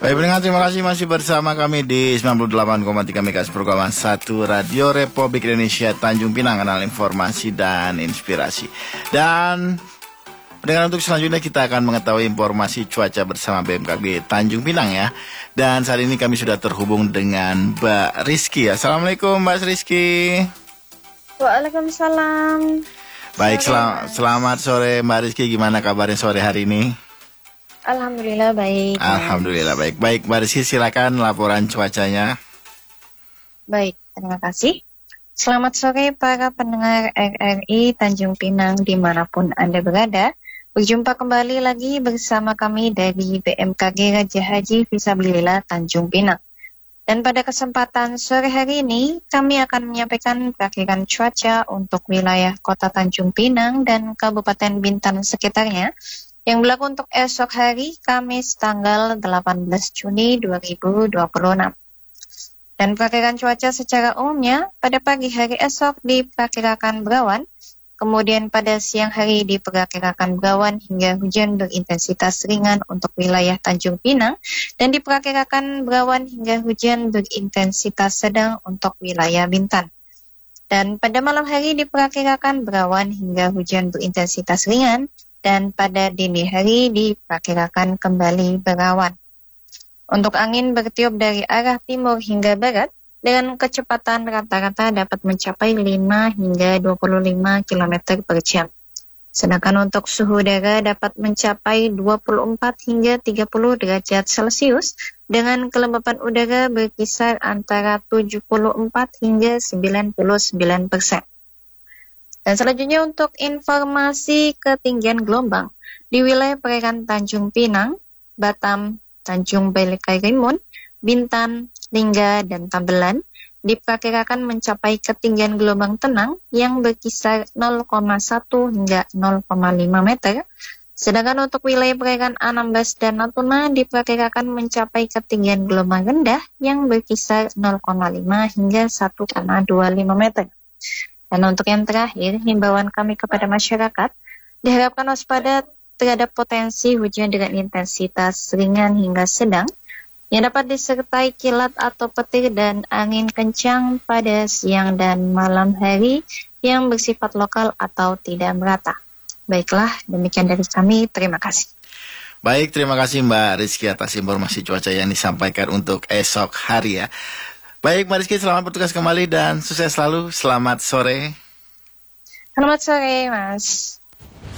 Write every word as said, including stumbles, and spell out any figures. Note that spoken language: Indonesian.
Baik pendengar, terima kasih masih bersama kami di sembilan puluh delapan koma tiga MHz program satu Radio Republik Indonesia Tanjung Pinang, kanal informasi dan inspirasi. Dan pendengar, untuk selanjutnya kita akan mengetahui informasi cuaca bersama B M K G Tanjung Pinang ya. Dan saat ini kami sudah terhubung dengan Mbak Rizky. Assalamualaikum Mbak Rizky. Waalaikumsalam. Baik, sel- selamat sore Mbak Rizky. Gimana kabarnya sore hari ini? Alhamdulillah baik. Alhamdulillah baik. Baik Mbak Rizky, silakan laporan cuacanya. Baik, terima kasih. Selamat sore para pendengar R R I Tanjung Pinang dimanapun Anda berada. Berjumpa kembali lagi bersama kami dari B M K G Raja Haji Fisabilillah Tanjung Pinang. Dan pada kesempatan sore hari ini, kami akan menyampaikan perakiran cuaca untuk wilayah Kota Tanjung Pinang dan Kabupaten Bintan sekitarnya, yang berlaku untuk esok hari, Kamis tanggal delapan belas Juni dua ribu dua puluh enam. Dan perakiran cuaca secara umumnya, pada pagi hari esok diperkirakan berawan, kemudian pada siang hari diperkirakan berawan hingga hujan berintensitas ringan untuk wilayah Tanjung Pinang, dan diperkirakan berawan hingga hujan berintensitas sedang untuk wilayah Bintan. Dan pada malam hari diperkirakan berawan hingga hujan berintensitas ringan, dan pada dini hari diperkirakan kembali berawan. Untuk angin bertiup dari arah timur hingga barat dengan kecepatan rata-rata dapat mencapai lima hingga dua puluh lima kilometer per jam. Sedangkan untuk suhu udara dapat mencapai dua puluh empat hingga tiga puluh derajat Celcius dengan kelembapan udara berkisar antara tujuh puluh empat hingga sembilan puluh sembilan persen. Dan selanjutnya untuk informasi ketinggian gelombang di wilayah perairan Tanjung Pinang, Batam, Tanjung Balai Karimun, Bintan, Lingga, dan Tambelan diperkirakan mencapai ketinggian gelombang tenang yang berkisar nol koma satu hingga nol koma lima meter. Sedangkan untuk wilayah perairan Anambas dan Natuna diperkirakan mencapai ketinggian gelombang rendah yang berkisar nol koma lima hingga satu koma dua lima meter. Dan untuk yang terakhir, himbauan kami kepada masyarakat diharapkan waspada terhadap potensi hujan dengan intensitas ringan hingga sedang yang dapat disertai kilat atau petir dan angin kencang pada siang dan malam hari yang bersifat lokal atau tidak merata. Baiklah, demikian dari kami. Terima kasih. Baik, terima kasih Mbak Rizky atas informasi cuaca yang disampaikan untuk esok hari ya. Baik Mbak Rizky, selamat bertugas kembali dan sukses selalu. Selamat sore. Selamat sore Mas.